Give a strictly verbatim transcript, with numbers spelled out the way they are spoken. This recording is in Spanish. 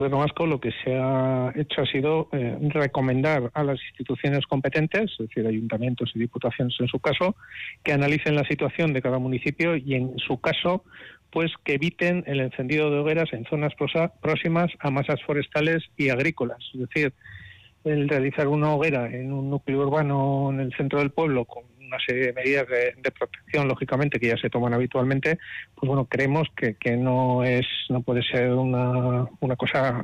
El gobierno vasco lo que se ha hecho ha sido eh, recomendar a las instituciones competentes, es decir, ayuntamientos y diputaciones en su caso, que analicen la situación de cada municipio y en su caso, pues que eviten el encendido de hogueras en zonas prosa, próximas a masas forestales y agrícolas. Es decir, el realizar una hoguera en un núcleo urbano en el centro del pueblo con una serie de medidas de, de protección, lógicamente, que ya se toman habitualmente, pues bueno, creemos que, que no es, no puede ser una, una cosa